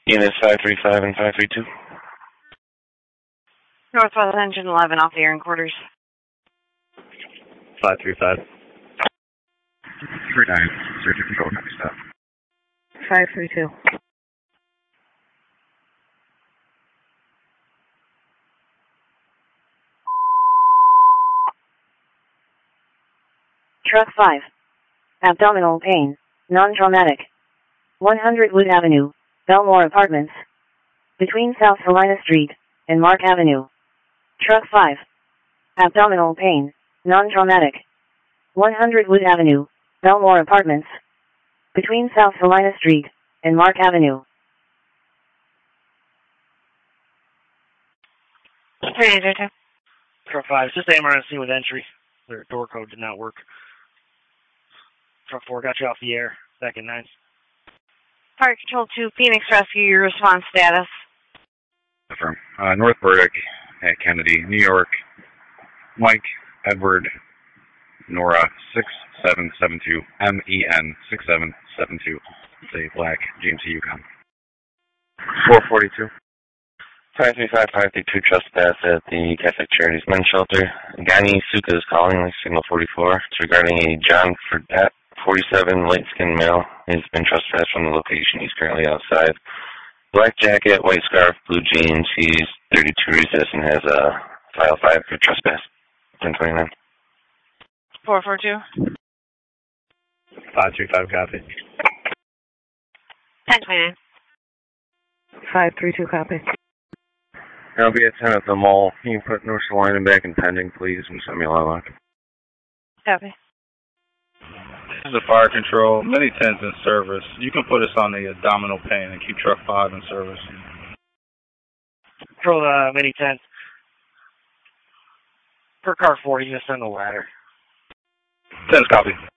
Units 535 and 532. Northwest Engine 11 off the air and quarters. 535. 39, search and control, copy stop. 532. Truck 5. Abdominal pain, non-traumatic. 100 Wood Avenue, Belmore Apartments. Between South Salina Street and Mark Avenue. Truck 5. Abdominal pain, non-traumatic. 100 Wood Avenue, Belmore Apartments. Between South Salina Street and Mark Avenue. 3802. Truck 5, just emergency with entry. Their door code did not work. Truck 4 got you off the air. Back in 9. Fire Control 2, Phoenix Rescue, your response status. Affirm. North Burdick at Kennedy, New York. Mike, Edward, Nora, 6772, MEN, 6772. Say Black, GMC Yukon. 442. 535, 532 trespass at the Catholic Charities Men's Shelter. Gani Suka is calling, like signal 44. It's regarding a John Fredette, 47, light-skinned male. He's been trespassed from the location. He's currently outside. Black jacket, white scarf, blue jeans. He's 32 resist and has a file 5 for trespass. 1029. 442. 535, copy. 1029. 532, copy. I'll be at 10 at the mall. Can you put North Carolina back in pending, please, and send me a log. Copy. This is a fire control. Mini 10's in service. You can put us on the abdominal pain and keep truck 5 in service. Control Mini 10. For car 4, you can send a ladder. 10's copy.